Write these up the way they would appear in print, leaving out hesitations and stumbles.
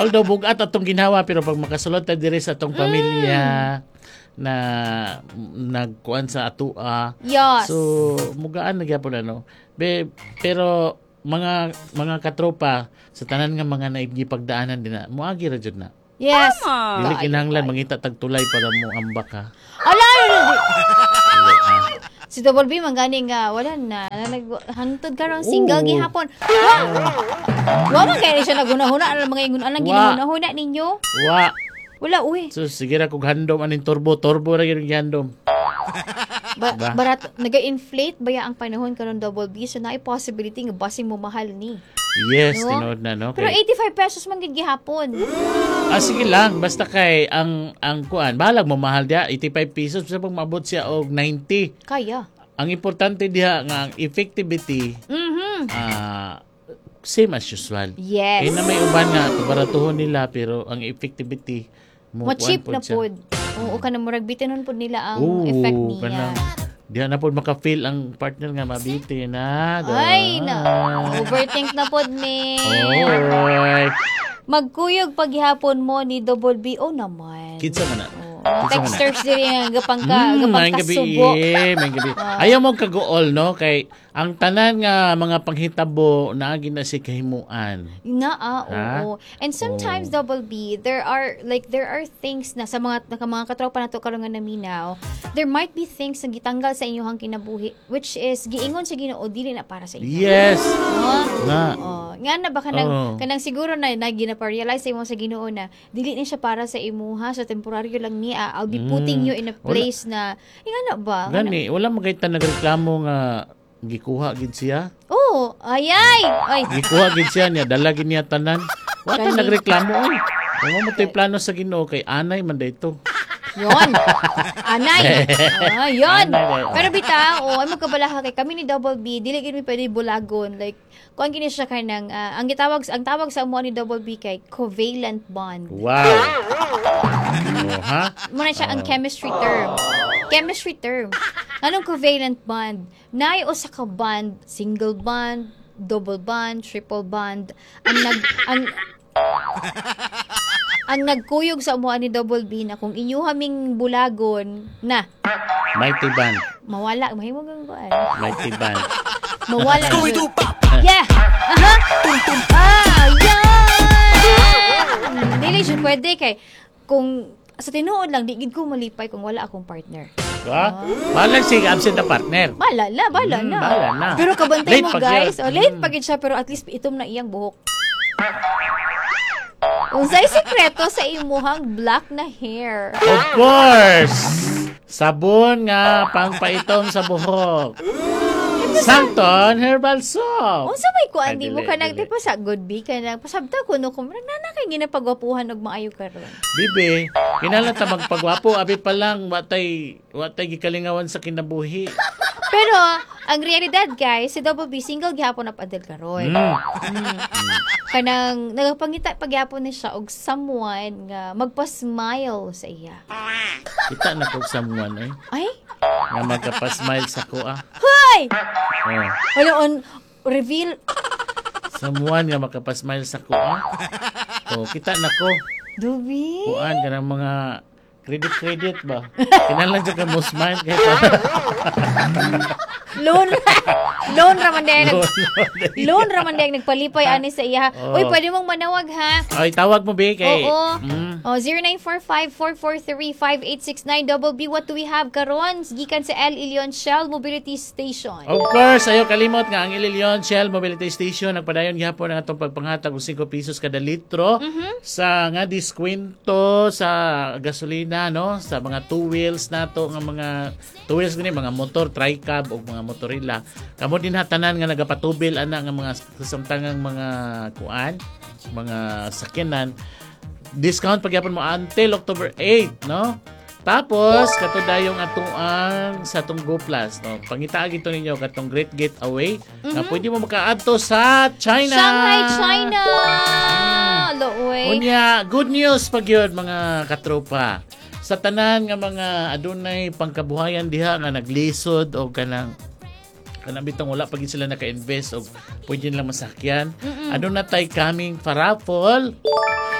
although bugat atong ginawa pero pag makasulod ta diri sa atong pamilya na nagkuan sa atua. Yes. So mugaan na gyapon pero mga katropa sa tanan nga mga naigipagdaanan din na muagi ra jud na. Yes. Dili kinahanglan mangita tagtulay para mo ambak ha. Ala. Si Double B mangani nga wala na naghantod karon single gihapon. Wa man kay siya nagunahuna ang mga ingon anang ginahuna ninyo. Wala uy. So sige ra kog handom aning turbo ra gyud handom. Barat naga-inflate baya ang panahon karon Double B so naay possibility nga basing mo mahal ni. Yes, no? Tinood na no. Pero 85 pesos man gid gihapon. Sige lang basta kay ang kuan balag mo mahal dia 85 pesos sa pag maabot siya og 90. Kaya. Ang importante diha nga ang effectivity same as usual. Yes. Kaya na may uban nga baratuhon nila pero ang effectivity mo cheap na pod. Oo, kanang murag bitanon pod nila ang effect niya. Diha na pod maka-feel ang partner nga mabiti na. Ay, overthink na pod ni. Alright. Magkuyog paghihapon mo ni Double B. Naman. Kinsa man na. Texters diri nga gapang kasubo. May gabi. Ayaw mo kagool no kay ang tanan nga mga panghitabo naagi na si kahimuan. Oo. And sometimes Double B, there are things na sa mga katropa nato karon nga naminaw. There might be things na gitanggal sa inyong kinabuhi which is giingon sa Ginoo dili na para sa inyo. Yes. Nga na ba kanang siguro na gina-realize sa imo sa Ginoo na dili ni siya para sa imuha sa temporaryo lang ni I'll be putting you in a place na ingana ba? Gani, wala magayta nagreklamo nga gikuha gid siya. Ay. Gikuha gid siya niya, dala gid niya tanan. Wala nagreklamo oy. Mo mo plano sa Ginoo kay anay man dayto. Yon. Anay. Yon. Pero bitaw, ay magkabalaha kay kami ni Double B, dili gid mi pwede bulagon like kuan gini siya kanang ang tawag sa amo ni Double B kay covalent bond. Wow. Muna siya ang chemistry term. Anong covalent bond? Naay usa ka bond, single bond, double bond, triple bond. Ang nagkuyog sa amo ni Double B na kung inyo haming bulagon na mighty band. Mawala, mahimo gang kuan. Mighty band. Mawala. Yeah. Dili siya pwede kay kung sa tinuod lang di gid ko malipay kung wala akong partner. Bahala siya absent na partner. Bala na. Pero kabantay mo guys, late pa gid siya pero at least itom na iyang buhok. Unsay sekreto sa imuhang black na hair? Of course. Sabon nga pangpaitom sa buhok. Santon Herbal Soap. Unsa may kuan di mo kanang di pa sa good be kanang pasabta kuno ko nana kay ginapagwapuhan og maayo karon. Bibi, kinahanglan ta magpagwapo abi pa lang watay gikalingawan sa kinabuhi. Pero ang realidad guys, si Double B single gihapon na padel karon. Kanang nagapangita pagyapon ni siya og someone nga magpa-smile sa iya. Kita na kog someone Ay? Nga magpa-smile sa ko Hoy! Wala on reveal someone nga magpa-smile sa ko kita na ko. Dubi. Kuan kanang mga credit ba? Kinahanglan jud ka mo smile kay Loan raman din nagpalipay ani sa iya. Uy, pwede mong manawag ha. Ay, tawag mo be kay. Oo. 0945-443-5869 Double B. What do we have karon? Gikan sa El Ilion Shell Mobility Station. Of course, ayo kalimot nga ang El Ilion Shell Mobility Station nagpadayon gihapon ang atong pagpanghatag og 5 pesos kada litro sa nga diskwento sa gasolina no sa mga two wheels nato nga mga two wheels gani mga motor tri-cab o mga motorilla. Kamo din hatanan nga nagapatubil ana nga mga kasamtangang mga kuan, mga sakyanan. Discount pagyapon mo until October 8, no? Tapos kato dayong atuang sa atong Go Plus, no? Pangita gito ninyo katong Great Getaway na pwede mo makaadto sa China. Shanghai, China. Loy. Unya, good news pagyud mga katropa. Sa tanan nga mga adunay pangkabuhayan diha nga naglisod o kanang bitong wala pagin sila naka-invest o pwede lang masakyan. Aduna tay coming for raffle.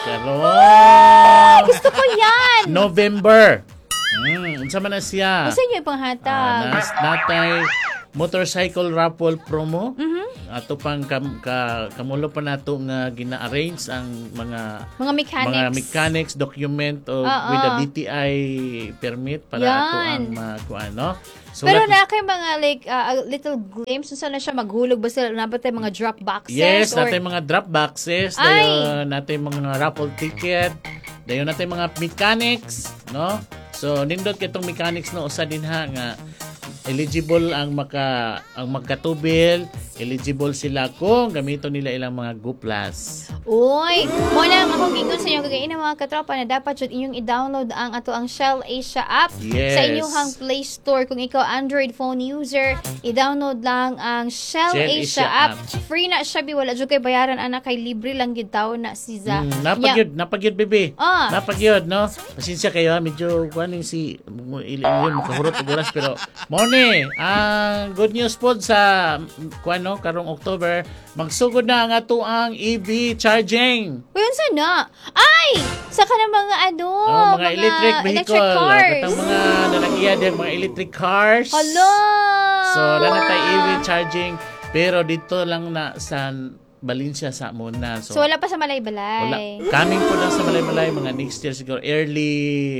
Karon Gusto ko yan! November. Unsa man na siya? Gusto niyo yung panghatag? Natay motorcycle raffle promo. Ato pang kamulo pa nato nga gina-arrange ang mga mechanics document with the DTI permit para ato ang makuha, no? So, pero na kay mga like little glimpse unsa na siya maghulog ba sila napatay mga drop boxes? Yes, natay mga drop boxes, dayon natay mga raffle ticket, dayon natay mga mechanics, no? So nindot kitong mechanics no usa din ha nga eligible ang magkatubil, eligible sila kung gamito nila ilang mga Go Plus. Uy, mo lang akong gingon sa inyo kagain ng mga katropa na dapat jud inyong i-download ang Shell Asia app sa inyong Play Store. Kung ikaw Android phone user, i-download lang ang Shell Asia app. Free na siya, wala jud kay bayaran anak, kay libre lang gid tawo na si Za. Napagyud bebe. Napagyud, no? Pasensya kayo, medyo kuaning si iyon makahurot og oras pero morning. Ang good news po sa kuano karong October, magsugod na ang ato ang EV charging. Uy, unsa na? Ay! Sa kanang mga mga electric vehicle. Cars. Katang mga nalagyan din mga electric cars. Hello! So, na tayo EV charging pero dito lang na sa Valencia sa muna. So wala pa sa Malay-Balay. Wala. Coming po lang sa Malay-Balay mga next year siguro early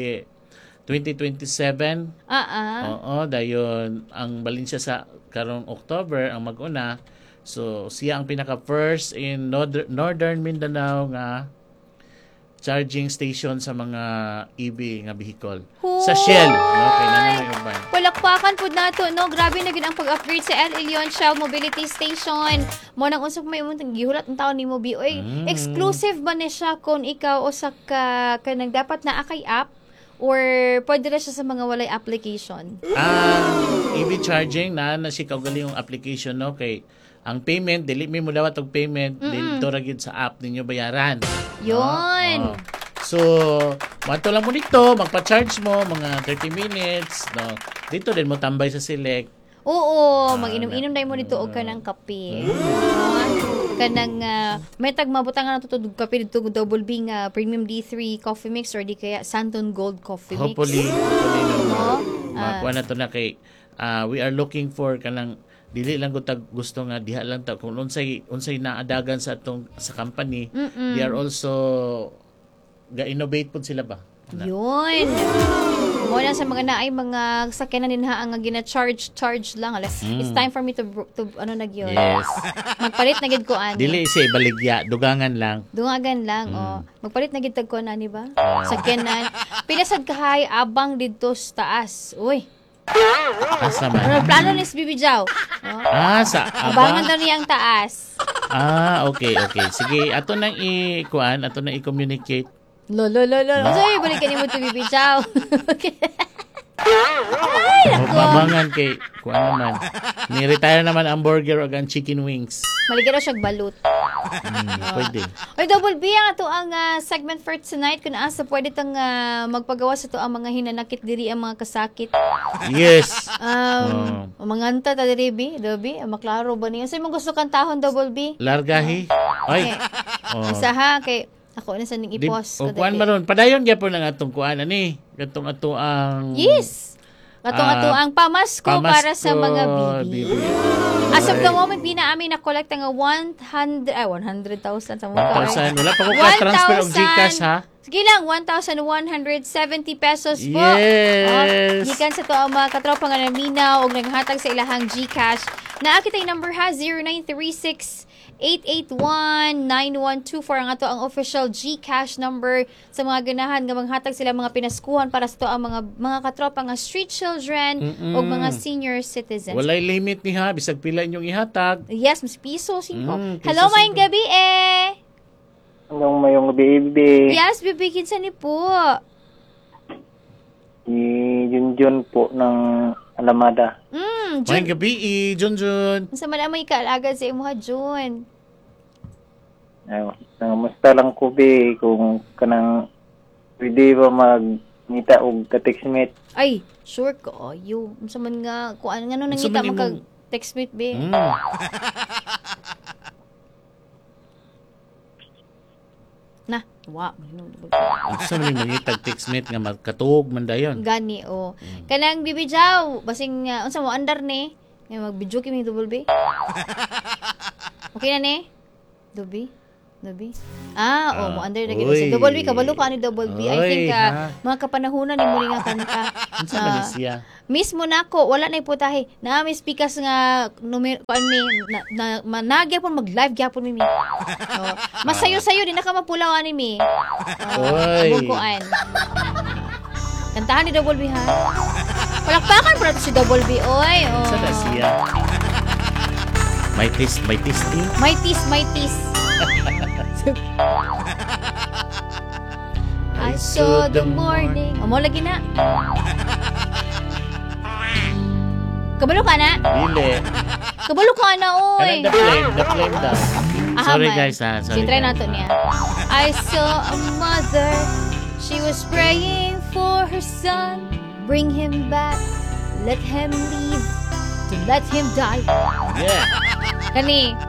2027. Oo, dayon ang Valencia sa karong October ang mag-una. So siya ang pinaka first in Northern Mindanao nga charging station sa mga EV nga vehicle. Sa Shell, no? Kay nanay urban. Palakpakan pud nato, no? Grabe na gid ang pag-upgrade sa El Elyon Shell Mobility Station. Mo nang usok may imong gihulat ang taon nimo bi. Oy, exclusive ba ni siya kung ikaw usa ka kanang dapat na akay app or pwede na siya sa mga walay application? EV charging na siya kaugali yung application, no? Kay ang payment, dili mo dawat og payment, dito ra gyud sa app ninyo bayaran. Yun. So, mato lang mo dito, magpa-charge mo mga 30 minutes, no. Dito din mo tambay sa Select. Oo, mag-inom-inom dai mo dito og kanang kape. Kanang may tagmabutangan na tutog kape dito Double B nga Premium D3 coffee mix or di kaya Santon Gold coffee mix. Hopefully no. Makuha na to na kay we are looking for kanang dili lang gud gusto nga diha lang ta kung unsay naadagan sa atong sa company. They are also ga-innovate pud sila ba. Yun. Mo na sa mga naay mga sakyanan din ha ang gina-charge lang. It's time for me to ano na gyud. Yes. Magpalit na gid ko ani. Dili siya baligya, dugangan lang. Magpalit na gid tag ko ani ba? Sakyanan. Pinasad kahay abang didto sa taas. Uy. Asa man? Ano plano ni Bibi Jaw? Sa abangan daw niya ang taas. Okay. Sige, ato nang ato nang i-communicate. Lo. Sorry, balikan mo to Bibi Jaw. Okay. Mabangan kay kuan naman. Ni-retire naman ang burger o ang chicken wings. Maligyan na siya balut. Pwede. Oy, Double B ang ato ang segment for tonight kung asa pwede tang magpagawa sa to ang mga hinanakit diri ang mga kasakit. Yes. Manganta ta diri bi, Dobi, maklaro ba niya? Sa imong gusto kantahon Double B? Largahi. Ay. Isa ha kay ako na sa ning i-post ko. Kuan maron, padayon gyapon ang atong kuan ani. Katong ato ang Yes. Katong ang pamasko para sa mga bibi. As of the moment, pinaamin na collect nga 100,000 sa mga 1,000. Wala pa ko ka-transfer og GCash ha? Sige lang, 1,170 pesos po. Yes. Gikan sa to ang mga katropa nga naminaw og naghatag sa ilahang GCash. Naakitay number ha 0936 881-9124 ang ato ang official GCash number sa mga ganahan nga manghatag sila mga pinaskuhan para sa to ang mga katropa nga street children o mga senior citizens. Walay limit ni ha, bisag pila inyong ihatag. Yes, mas piso 5. Hello, mayong gabi Anong mayong gabi? Yes, bibikin sa ni po. Junjun po ng Alamada. Mayong gabi, Junjun. Sa malamay kaalaga sa imuha, Jun. Nangamusta lang ko, be, kung kanang pwede ba magnita og ka-textmate? Ay, sure ko. Sa man nga, kung ano nga nangita magka-textmate, be. Na, wa, mahinom double B. Gusto namin mangitag textmate nga magkatuog man dayon. Gani, o. Kanang bibijaw, basing, unsa mo, andar ni, nga magbidyo kimi double B. Okay na ni? Double B? Mo under na gid Uy. si Double B, kabalo ka ni Double B. I Uy, think ha? mga kapanahunan ni mo nga kanta. Unsa man siya? Mismo nako, wala na iputahe. Na may speakers nga numero kuan mi na managya pon mag-live gyapon mi. Masayo-sayo din nakamapulaw ani mi. Oy. Bukuan. Kantahan ni Double B ha. Palakpakan para si Double B. Oy, Unsa na siya? May taste eh. My tis. I saw the morning. Mo lagi na. Kabalo ka na? Dili. Kabalo ka na, oy. Kanang the flame daw. Sorry man. guys ha. Sorry. Try guys. nato niya. I saw a mother. She was praying for her son. Bring him back. Let him live. To let him die. Yeah. Kani,